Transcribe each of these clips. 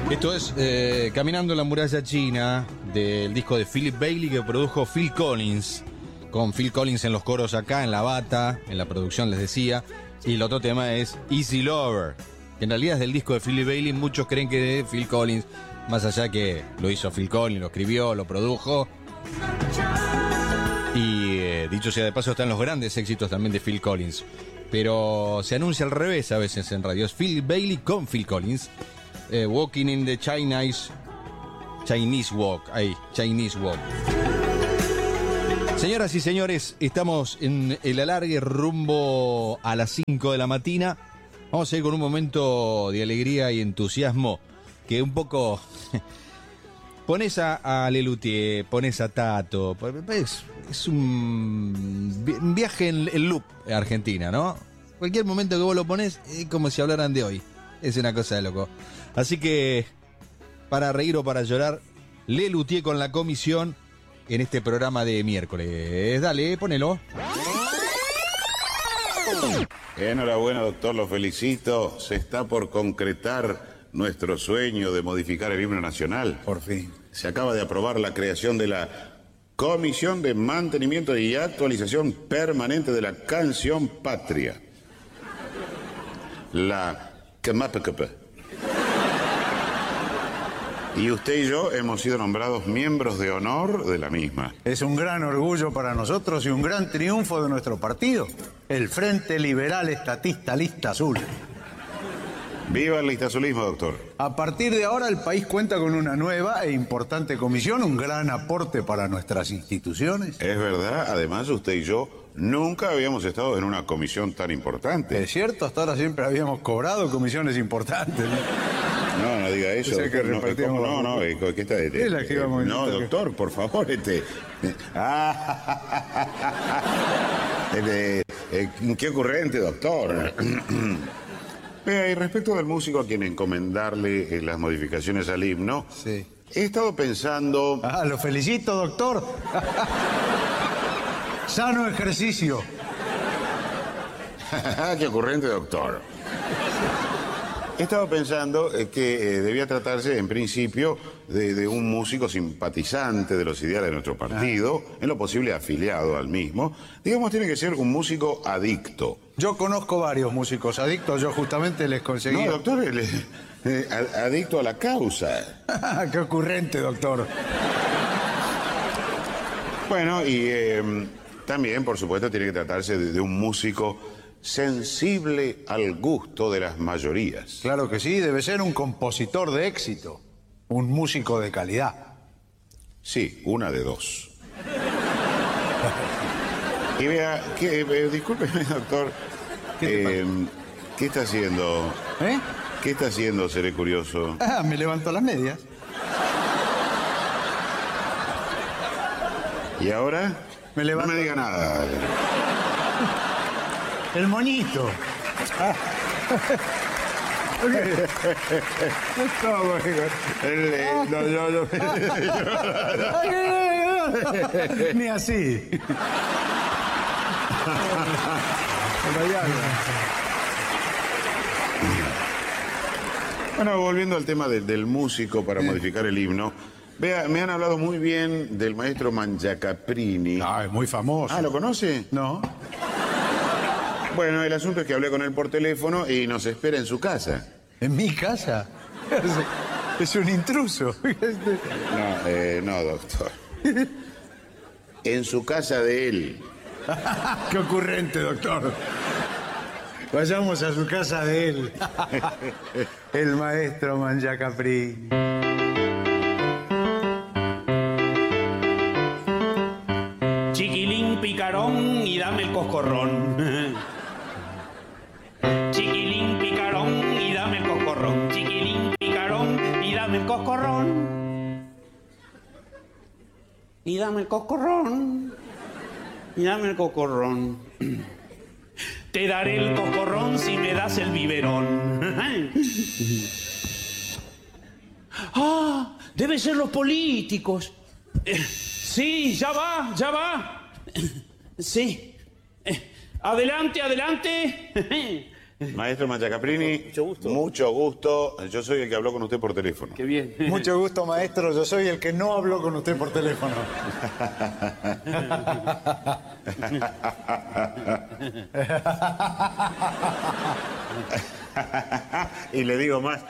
Esto es Caminando en la muralla china, del disco de Philip Bailey que produjo Phil Collins, con Phil Collins en los coros acá, en la bata, en la producción les decía, y el otro tema es Easy Lover, que en realidad es del disco de Philip Bailey. Muchos creen que de Phil Collins, más allá que lo hizo Phil Collins, lo escribió, lo produjo, y dicho sea de paso están los grandes éxitos también de Phil Collins, pero se anuncia al revés a veces en radio, es Philip Bailey con Phil Collins. Walking in the Chinese Walk. Señoras y señores, estamos en el alargue rumbo a las 5 de la mañana. Vamos a ir con un momento de alegría y entusiasmo que un poco pones a Lelutier, pones a Tato. Es un viaje en loop a Argentina, ¿no? Cualquier momento que vos lo pones es como si hablaran de hoy. Es una cosa de loco. Así que, para reír o para llorar, Lelutier con la comisión en este programa de miércoles. Dale, ponelo. Enhorabuena, doctor, lo felicito. Se está por concretar nuestro sueño de modificar el himno nacional. Por fin. Se acaba de aprobar la creación de la Comisión de Mantenimiento y Actualización Permanente de la Canción Patria. La KMAPKP. Y usted y yo hemos sido nombrados miembros de honor de la misma. Es un gran orgullo para nosotros y un gran triunfo de nuestro partido, el Frente Liberal Estatista Lista Azul. ¡Viva el listazulismo, doctor! A partir de ahora el país cuenta con una nueva e importante comisión, un gran aporte para nuestras instituciones. Es verdad, además usted y yo nunca habíamos estado en una comisión tan importante. Es cierto, hasta ahora siempre habíamos cobrado comisiones importantes. No diga eso. O sea, que repartíamos ¿qué está? Es la que íbamos no, doctor, por favor, qué ocurrente, doctor. Vea, y respecto del músico a quien encomendarle las modificaciones al himno, sí, he estado pensando... Lo felicito, doctor. Sano ejercicio. Qué ocurrente, doctor. He estado pensando que debía tratarse, en principio, de un músico simpatizante de los ideales de nuestro partido, en lo posible afiliado al mismo. Digamos, tiene que ser un músico adicto. Yo conozco varios músicos adictos, yo justamente les conseguí... No, doctor, adicto a la causa. Qué ocurrente, doctor. Bueno, y también, por supuesto, tiene que tratarse de un músico sensible al gusto de las mayorías. Claro que sí, debe ser un compositor de éxito, un músico de calidad. Sí, una de dos. Y vea, discúlpeme, doctor, ¿qué está haciendo? ¿Qué está haciendo, seré curioso? Me levanto las medias. ¿Y ahora? Me levanto. No me diga nada. El moñito. Ni así. Bueno, volviendo al tema del músico para modificar el himno, vea, me han hablado muy bien del maestro Mangiacaprini. Es muy famoso. ¿Lo conoce? No. Bueno, el asunto es que hablé con él por teléfono y nos espera en su casa. ¿En mi casa? Es un intruso. No, doctor. En su casa de él. Qué ocurrente, doctor. Vayamos a su casa de él. El maestro Mangiacaprini. Chiquilín picarón y dame el coscorrón. Chiquilín picarón y dame el coscorrón. Chiquilín picarón y dame el coscorrón. Y dame el coscorrón. Y dame el coscorrón. Te daré el coscorrón si me das el biberón. Debe ser los políticos. Sí, ya va. Sí. Adelante. Maestro Mangiacaprini, Mucho gusto. mucho gusto. Yo soy el que habló con usted por teléfono. Qué bien. Mucho gusto, maestro. Yo soy el que no habló con usted por teléfono. Y le digo más.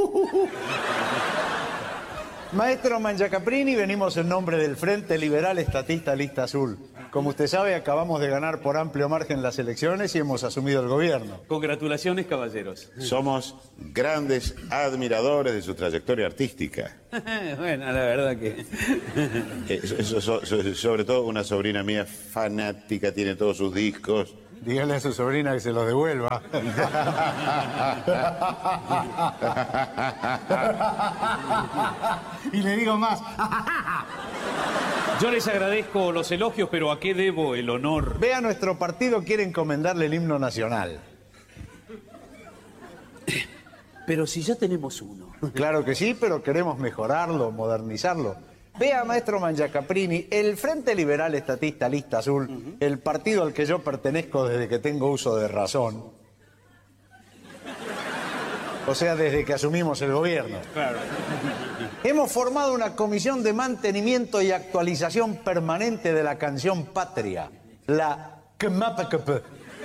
Maestro Mangiacaprini, venimos en nombre del Frente Liberal Estatista Lista Azul. Como usted sabe, acabamos de ganar por amplio margen las elecciones y hemos asumido el gobierno. Congratulaciones, caballeros. Somos grandes admiradores de su trayectoria artística. Bueno, la verdad que... Sobre todo una sobrina mía fanática, tiene todos sus discos. Dígale a su sobrina que se los devuelva. Y le digo más. Yo les agradezco los elogios, pero ¿a qué debo el honor? Vea, nuestro partido quiere encomendarle el himno nacional. Pero si ya tenemos uno. Claro que sí, pero queremos mejorarlo, modernizarlo. Vea, maestro Mangiacaprini, el Frente Liberal Estatista Lista Azul, el partido al que yo pertenezco desde que tengo uso de razón. O sea, desde que asumimos el gobierno. Claro. Hemos formado una comisión de mantenimiento y actualización permanente de la canción patria, la KMAPKP.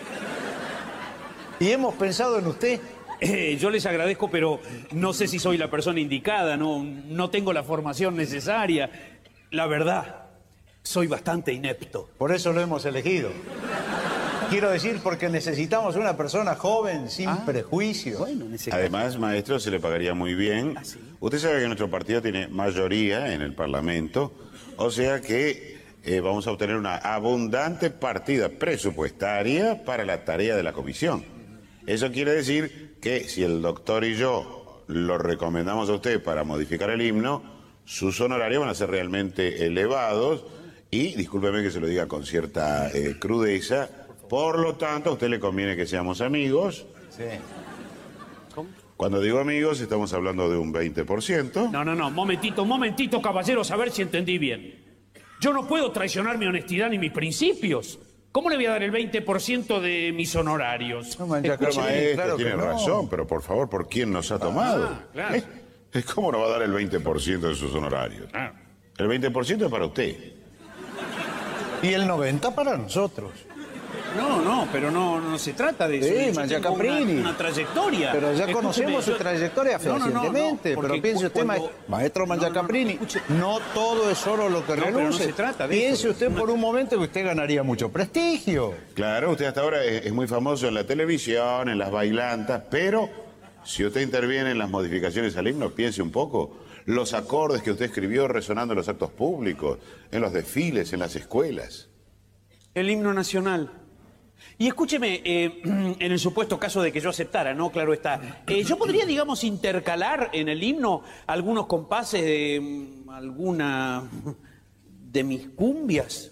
Y hemos pensado en usted. Yo les agradezco, pero no sé si soy la persona indicada, no tengo la formación necesaria. La verdad, soy bastante inepto. Por eso lo hemos elegido. Quiero decir, porque necesitamos una persona joven, sin prejuicios. Bueno, en ese caso. Además, maestro, se le pagaría muy bien. ¿Sí? Usted sabe que nuestro partido tiene mayoría en el Parlamento, o sea que vamos a obtener una abundante partida presupuestaria para la tarea de la comisión. Eso quiere decir que si el doctor y yo lo recomendamos a usted para modificar el himno, sus honorarios van a ser realmente elevados y, discúlpeme que se lo diga con cierta crudeza, por lo tanto a usted le conviene que seamos amigos. Sí. Cuando digo amigos estamos hablando de un 20%. No, momentito, caballeros, a ver si entendí bien. Yo no puedo traicionar mi honestidad ni mis principios. ¿Cómo le voy a dar el 20% de mis honorarios? No, Pero Mangiacaprini, maestro, claro que tiene no. razón, pero por favor, ¿por quién nos ha tomado? claro. ¿Cómo no va a dar el 20% de sus honorarios? Ah. El 20% es para usted. Y el 90% para nosotros. No, pero no se trata de eso. Sí, Yo tengo Mangiacaprini. una trayectoria. Pero ya Escúcheme, conocemos su yo- trayectoria fehacientemente. porque Pero piense usted, cuando- maestro Mangiacaprini, escuche. no todo es oro lo que No, pero no reluce. se trata de Piense eso. usted por un momento que usted ganaría mucho prestigio. Claro, usted hasta ahora es muy famoso en la televisión, en las bailantas, pero si usted interviene en las modificaciones al himno, piense un poco. Los acordes que usted escribió resonando en los actos públicos, en los desfiles, en las escuelas. El himno nacional. Y escúcheme, en el supuesto caso de que yo aceptara, ¿no? Claro está. Yo podría, digamos, intercalar en el himno algunos compases de alguna de mis cumbias.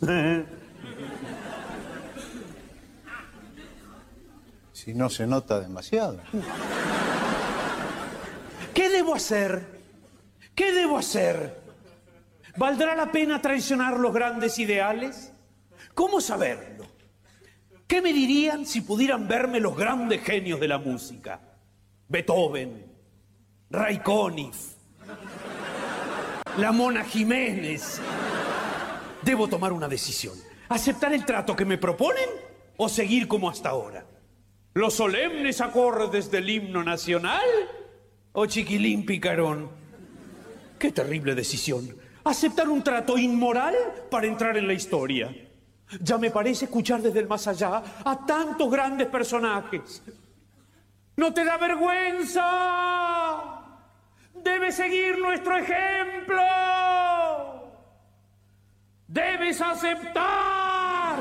Si no se nota demasiado. ¿Qué debo hacer? ¿Qué debo hacer? ¿Valdrá la pena traicionar los grandes ideales? ¿Cómo saberlo? ¿Qué me dirían si pudieran verme los grandes genios de la música? Beethoven, Ray-Conniff, la Mona Jiménez. Debo tomar una decisión. ¿Aceptar el trato que me proponen o seguir como hasta ahora? ¿Los solemnes acordes del himno nacional o Chiquilín Picarón? ¡Qué terrible decisión! ¿Aceptar un trato inmoral para entrar en la historia? Ya me parece escuchar desde el más allá a tantos grandes personajes. ¿No te da vergüenza? Debes seguir nuestro ejemplo. Debes aceptar.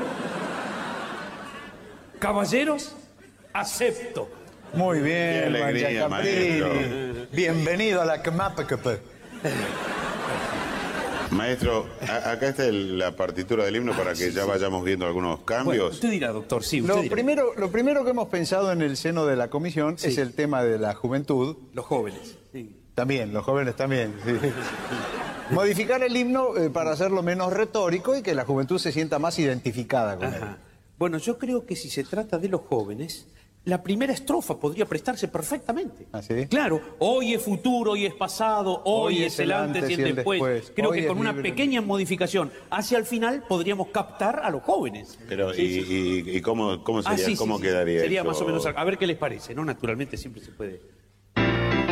Caballeros, acepto. Muy Qué bien, alegría, Mangiacaprini. maestro. Bienvenido a la KMAPKP. Maestro, acá está la partitura del himno para que ya vayamos viendo algunos Bueno, cambios. usted dirá, doctor, sí, usted Lo dirá. primero que hemos pensado en el seno de la comisión es el tema de la juventud. Los jóvenes. Sí. También, los jóvenes también. Sí. Modificar el himno para hacerlo menos retórico y que la juventud se sienta más identificada con él. Ajá. Bueno, yo creo que si se trata de los jóvenes, La primera estrofa podría prestarse perfectamente. ¿Ah, sí? Claro, hoy es futuro, hoy es pasado, hoy es el antes y el después. Creo Hoy que es con una libre. pequeña modificación hacia el final podríamos captar a los jóvenes. Pero, ¿y cómo sería? Ah, sí, ¿Cómo sí, quedaría sería eso? más o menos... A ver qué les parece, ¿no? Naturalmente siempre se puede